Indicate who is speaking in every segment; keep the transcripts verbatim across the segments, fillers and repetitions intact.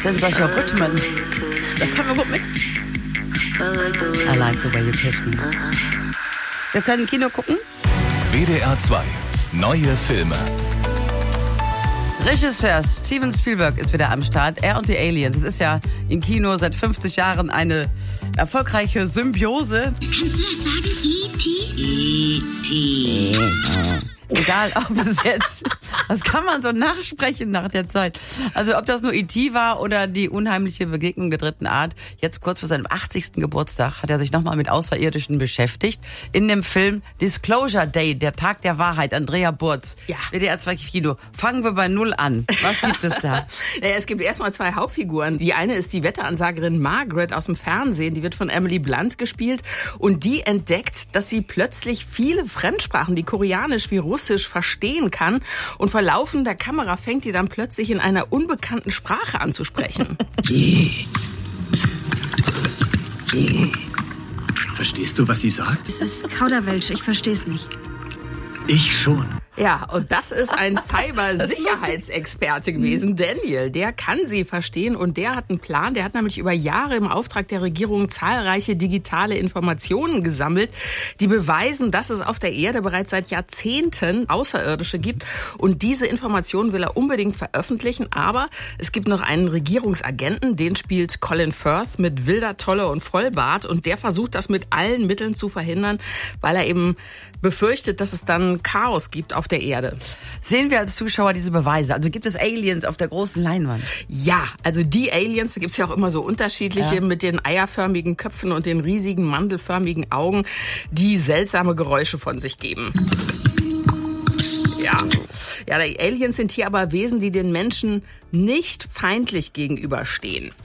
Speaker 1: Das sind solche Rhythmen. Da können wir gut mit. I like the way you kiss me. Wir können Kino gucken.
Speaker 2: W D R zwei. Neue Filme.
Speaker 1: Regisseur Steven Spielberg ist wieder am Start. Er und die Aliens. Es ist ja im Kino seit fünfzig Jahren eine erfolgreiche Symbiose.
Speaker 3: Kannst du das sagen? E T? E T
Speaker 1: Egal, ob es jetzt... Das kann man so nachsprechen nach der Zeit. Also ob das nur E T war oder die unheimliche Begegnung der dritten Art. Jetzt kurz vor seinem achtzigsten Geburtstag hat er sich nochmal mit Außerirdischen beschäftigt. In dem Film Disclosure Day, der Tag der Wahrheit, Andrea Burz.
Speaker 4: Ja.
Speaker 1: W D R zwei Kino. Fangen wir bei Null an. Was gibt es da?
Speaker 4: Naja, es gibt erstmal zwei Hauptfiguren. Die eine ist die Wetteransagerin Margaret aus dem Fernsehen. Die wird von Emily Blunt gespielt. Und die entdeckt, dass sie plötzlich viele Fremdsprachen wie Koreanisch wie Russisch verstehen kann. Und vor laufender Kamera fängt die dann plötzlich in einer unbekannten Sprache an zu sprechen.
Speaker 5: Verstehst du, was sie sagt?
Speaker 6: Es ist Kauderwelsch, ich verstehe es nicht.
Speaker 5: Ich schon.
Speaker 4: Ja, und das ist ein Cybersicherheitsexperte gewesen, Daniel. Der kann sie verstehen und der hat einen Plan. Der hat nämlich über Jahre im Auftrag der Regierung zahlreiche digitale Informationen gesammelt, die beweisen, dass es auf der Erde bereits seit Jahrzehnten Außerirdische gibt. Und diese Informationen will er unbedingt veröffentlichen. Aber es gibt noch einen Regierungsagenten, den spielt Colin Firth mit wilder Tolle und Vollbart. Und der versucht das mit allen Mitteln zu verhindern, weil er eben befürchtet, dass es dann Chaos gibt auf der Erde.
Speaker 1: Sehen wir als Zuschauer diese Beweise? Also gibt es Aliens auf der großen Leinwand?
Speaker 4: Ja, also die Aliens, da gibt's ja auch immer so unterschiedliche,
Speaker 1: ja.
Speaker 4: mit den eierförmigen Köpfen und den riesigen mandelförmigen Augen, die seltsame Geräusche von sich geben. Ja, ja, die Aliens sind hier aber Wesen, die den Menschen nicht feindlich gegenüberstehen.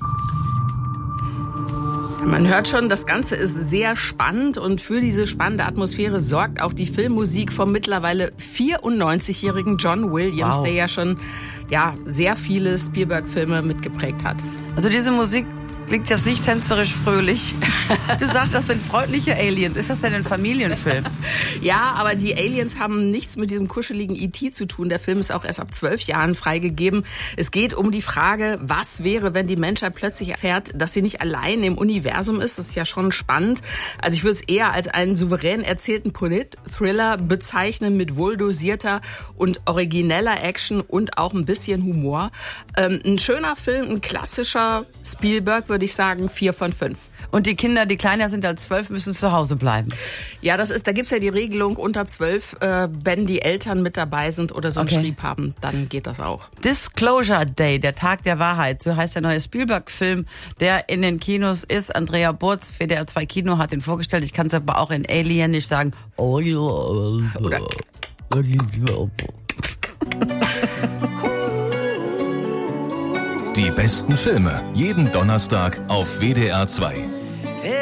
Speaker 4: Man hört schon, das Ganze ist sehr spannend und für diese spannende Atmosphäre sorgt auch die Filmmusik vom mittlerweile vierundneunzigjährigen John Williams,
Speaker 1: wow.
Speaker 4: der ja schon ja, sehr viele Spielberg-Filme mitgeprägt hat.
Speaker 1: Also diese Musik klingt jetzt nicht tänzerisch fröhlich. Du sagst, das sind freundliche Aliens. Ist das denn ein Familienfilm?
Speaker 4: Ja, aber die Aliens haben nichts mit diesem kuscheligen E T zu tun. Der Film ist auch erst ab zwölf Jahren freigegeben. Es geht um die Frage, was wäre, wenn die Menschheit plötzlich erfährt, dass sie nicht allein im Universum ist. Das ist ja schon spannend. Also ich würde es eher als einen souverän erzählten Polit-Thriller bezeichnen mit wohldosierter und origineller Action und auch ein bisschen Humor. Ähm, ein schöner Film, ein klassischer Spielberg, würde ich sagen, vier von fünf.
Speaker 1: Und die Kinder, die kleiner sind als zwölf, müssen zu Hause bleiben?
Speaker 4: Ja, das ist, da gibt's ja die Regelung unter zwölf, äh, wenn die Eltern mit dabei sind oder so einen
Speaker 1: okay.
Speaker 4: Schrieb haben, dann geht das auch.
Speaker 1: Disclosure Day, der Tag der Wahrheit, so heißt der neue Spielberg-Film, der in den Kinos ist. Andrea Burz, W D R zwei Kino, hat ihn vorgestellt. Ich kann es aber auch in Alienisch sagen.
Speaker 4: Oder
Speaker 2: Die besten Filme, jeden Donnerstag auf W D R zwei.